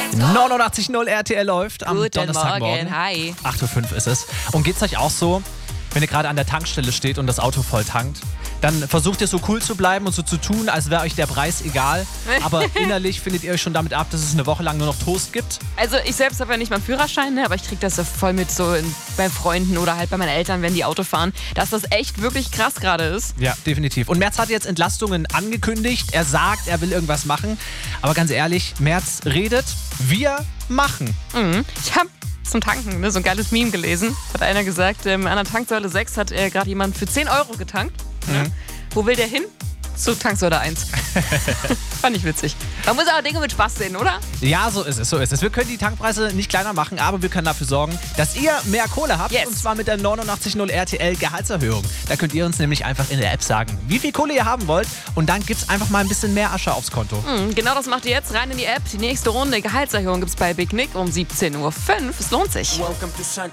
89.0 RTL läuft am Guten Donnerstagmorgen. Morgen, hi. 8.05 Uhr ist es. Und geht's euch auch so, wenn ihr gerade an der Tankstelle steht und das Auto voll tankt? Dann versucht ihr so cool zu bleiben und so zu tun, als wäre euch der Preis egal. Aber innerlich findet ihr euch schon damit ab, dass es eine Woche lang nur noch Toast gibt. Also ich selbst habe ja nicht mal einen Führerschein, ne, aber ich kriege das so voll mit so bei Freunden oder halt bei meinen Eltern, wenn die Auto fahren, dass das echt wirklich krass gerade ist. Ja, definitiv. Und Merz hat jetzt Entlastungen angekündigt. Er sagt, er will irgendwas machen. Aber ganz ehrlich, Merz redet, wir machen. Ich habe zum Tanken so ein geiles Meme gelesen. Hat einer gesagt, an der Tanksäule 6 hat gerade jemand für 10 Euro getankt. Ne? Wo will der hin? Zu Tanksäule 1. Fand ich witzig. Man muss aber Dinge mit Spaß sehen, oder? Ja, so ist es. Wir können die Tankpreise nicht kleiner machen, aber wir können dafür sorgen, dass ihr mehr Kohle habt. Yes. Und zwar mit der 89.0 RTL Gehaltserhöhung. Da könnt ihr uns nämlich einfach in der App sagen, wie viel Kohle ihr haben wollt. Und dann gibt's einfach mal ein bisschen mehr Asche aufs Konto. Genau das macht ihr jetzt. Rein in die App. Die nächste Runde Gehaltserhöhung gibt's bei Big Nick um 17.05 Uhr. Es lohnt sich.